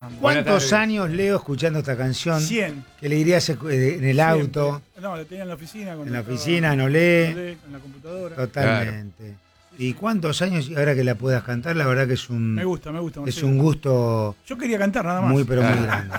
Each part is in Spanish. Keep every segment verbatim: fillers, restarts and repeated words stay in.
¿Cuántos años, Leo, escuchando esta canción? cien. Que le irías en el auto. cien. No, la tenía en la oficina. En la oficina, en Olé. En la computadora. Totalmente. Claro. ¿Y cuántos años, y ahora que la puedas cantar, la verdad que es un... Me gusta, me gusta. Marcelo. Es un gusto... Yo quería cantar nada más. Muy, pero muy grande.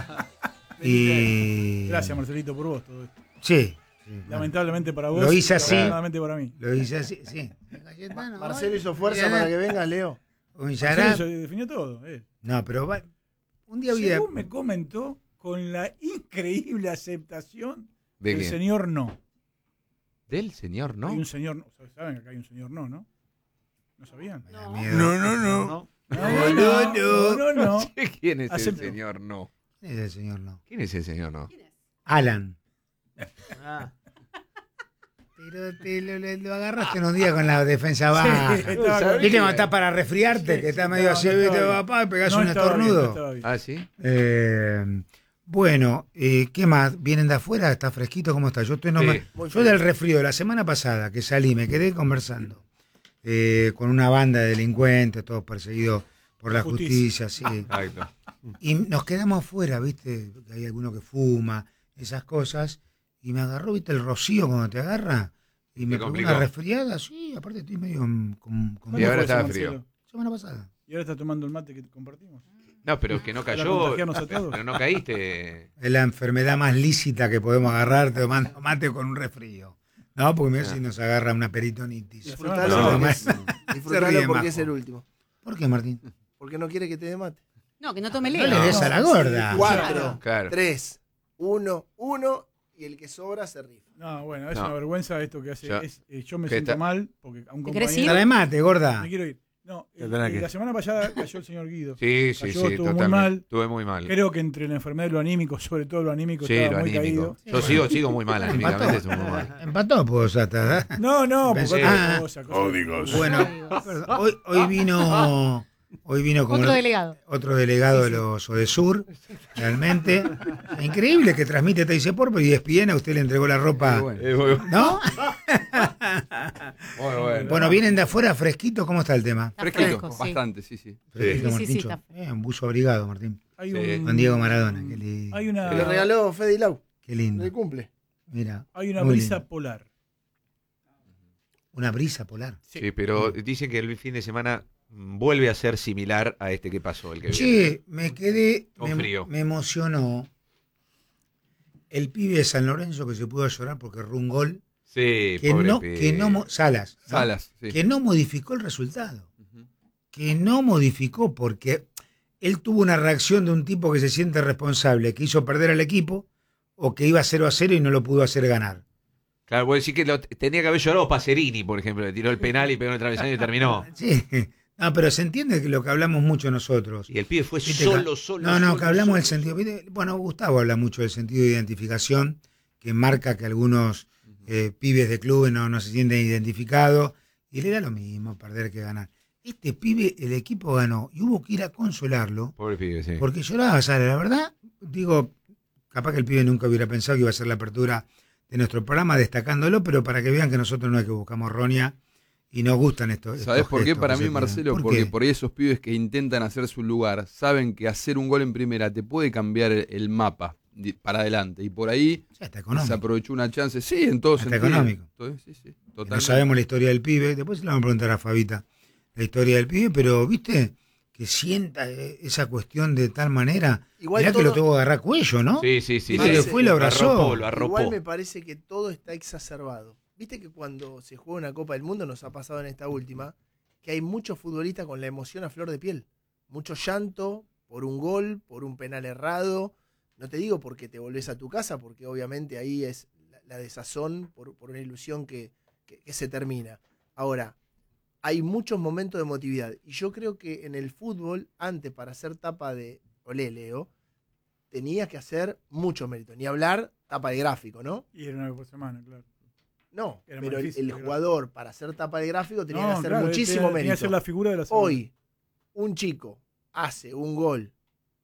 y... Gracias, Marcelito, por vos todo esto. Sí. Sí, lamentablemente para vos. Lo hice así. Lamentablemente para mí. Lo hice así, sí. Marcelo hizo fuerza para que venga, Leo. Marcelo se definió todo. Eh. No, pero va, un día voy a... Según me comentó, con la increíble aceptación ¿De del quién? señor no. ¿Del señor no? Hay un señor no. ¿Saben que acá hay un señor no, no? ¿No sabían? No, no, no. no. No, no, no, no, no. ¿Quién es Acepto. el señor no? ¿Quién es el señor no? ¿Quién es el señor no? Alan. Ah. Pero te lo, lo, lo agarraste unos días con la defensa baja. Sí, ¿Viste cómo está para resfriarte? Sí, que está sí, medio estaba, así, no ¿viste, estaba papá? Pegás No un estaba bien, estornudo. no estaba bien. Ah, ¿sí? Eh, bueno, eh, ¿qué más? ¿Vienen de afuera? ¿Está fresquito? ¿Cómo está? Yo estoy nomás. Sí, yo del resfrío de la semana pasada que salí, me quedé conversando eh, con una banda de delincuentes, todos perseguidos por la justicia, Justicia. sí. Exacto. Y nos quedamos afuera, ¿viste? Hay alguno que fuma, esas cosas. Y me agarró, ¿viste? El rocío cuando te agarra. Y me pegó una resfriada, sí. Aparte estoy medio con, con Y ahora fue estaba eso, frío. Marcelo? semana pasada. Y ahora está tomando el mate que compartimos. No, pero que no Para cayó. contagiarnos a todos. Pero no caíste. Es la enfermedad más lícita que podemos agarrar tomando mate con un resfrío. No, porque mira si nos agarra una peritonitis. Disfrutalo, No. porque, Se disfrutalo ríe, porque Majo. es el último. ¿Por qué, Martín? Porque no quiere que te dé mate. No, que no tome No Leo. le des a la gorda. Cuatro, Claro. tres, uno, uno, y el que sobra se rifa. No, bueno, es No. una vergüenza esto que hace. Ya. Es, eh, yo me ¿Qué siento está? mal porque a un ¿Te querés compañero. ir? Trae mate, gorda. Me quiero ir. No, Te eh, tenés eh, que- la semana pasada cayó el señor Guido. Sí, sí, Cayó, sí, estuvo muy totalmente. mal. Estuve muy mal. Creo que entre la enfermedad y lo anímico, sobre todo lo anímico, Sí, estaba lo muy anímico. caído. Yo sigo, sigo muy mal, anímicamente estoy muy mal. Empató, pues, hasta. ¿eh? No, no, porque Pensé- otra Ah. cosa, cosa. Códigos. Bueno, perdón, hoy, hoy vino. Hoy vino como Otro delegado. otro delegado de los Odesur, realmente. Increíble que transmite Teisepor, pero y E S P N a usted le entregó la ropa. Eh, bueno. ¿No? Bueno, bueno. Bueno, vienen de afuera fresquitos, ¿cómo está el tema? Está Fresquito, fresco, sí. bastante, sí, sí. Fresquito, Sí, sí, Martíncho. sí, está- Eh, un buzo abrigado, Martín. Hay Sí. un, Con Diego Maradona, qué lindo. Hay una, Que le regaló Fede Lau, Qué lindo. el cumple. Mira. hay una muy brisa lindo. polar. Una brisa polar. Sí, pero dicen que el fin de semana vuelve a ser similar a este que pasó, el que viene. Che, me quedé. Con Me, frío. me emocionó el pibe de San Lorenzo que se pudo llorar porque erró un gol. Sí, Que pobre no, pibe. que no, mo- Salas. ¿no? Salas, sí. Que no modificó el resultado. Ujú. Que no modificó porque él tuvo una reacción de un tipo que se siente responsable, que hizo perder al equipo o que iba cero a cero y no lo pudo hacer ganar. Claro, voy a decir que lo, tenía que haber llorado Pacerini, por ejemplo, le tiró el penal y pegó en el travesaño y terminó. Sí. No, pero se entiende que lo que hablamos mucho nosotros. Y el pibe fue Viste, solo, ca- solo. No, no, solo, que hablamos solo, del sentido. ¿viste? Bueno, Gustavo habla mucho del sentido de identificación, que marca que algunos eh, pibes de clubes no, no se sienten identificados, y le da lo mismo perder que ganar. Este pibe, el equipo ganó, y hubo que ir a consolarlo, Pobre pibe, sí. porque lloraba, ¿sabes? La verdad, digo, capaz que el pibe nunca hubiera pensado que iba a ser la apertura de nuestro programa, destacándolo, pero para que vean que nosotros no es que buscamos roña, y nos gustan estos. ¿Sabés estos por qué? gestos Para que mí, se tienen. Marcelo, ¿Por porque qué? por ahí esos pibes que intentan hacer su lugar saben que hacer un gol en primera te puede cambiar el, el mapa di- para adelante. Y por ahí Ya está se económico. aprovechó una chance. Sí, en todo Hasta sentido. económico. Entonces, sí, sí, Que no totalmente. sabemos la historia del pibe, después se la vamos a preguntar a Fabita la historia del pibe, pero viste que sienta eh, esa cuestión de tal manera. Igual Mirá que todo- lo tuvo que agarrar cuello, ¿no? Sí, sí, sí. Viste sí. que fue y lo abrazó. arropó, lo arropó. Igual me parece que todo está exacerbado. Viste que cuando se juega una Copa del Mundo, nos ha pasado en esta última, que hay muchos futbolistas con la emoción a flor de piel. Mucho llanto por un gol, por un penal errado. No te digo porque te volvés a tu casa, porque obviamente ahí es la, la desazón por, por una ilusión que, que, que se termina. Ahora, hay muchos momentos de emotividad. Y yo creo que en el fútbol, antes para hacer tapa de olé, Leo, tenías que hacer mucho mérito. Ni hablar tapa de gráfico, ¿no? Y era una vez por semana, claro. No, Era pero más el, difícil, el claro. jugador para hacer tapa de gráfico tenía que No, hacer claro, muchísimo tenía- tenía mérito. que ser la figura de la semana. Hoy, un chico hace un gol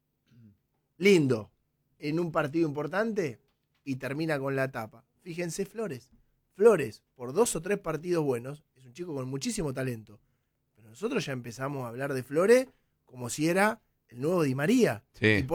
lindo en un partido importante y termina con la tapa. Fíjense, Flores. Flores, por dos o tres partidos buenos, es un chico con muchísimo talento. Pero nosotros ya empezamos a hablar de Flores como si era el nuevo Di María. Sí. Y por